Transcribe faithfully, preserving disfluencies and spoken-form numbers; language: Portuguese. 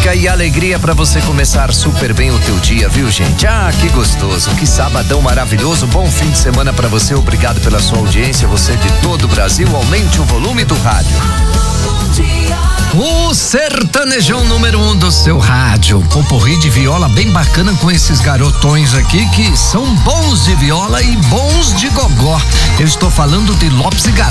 música e alegria para você começar super bem o teu dia, viu, gente? Ah, que gostoso, que sabadão maravilhoso, bom fim de semana para você, obrigado pela sua audiência, você de todo o Brasil, aumente o volume do rádio. O sertanejão número um do seu rádio, poporri de viola bem bacana com esses garotões aqui que são bons de viola e bons de gogó. Eu estou falando de Lopes e Garoto.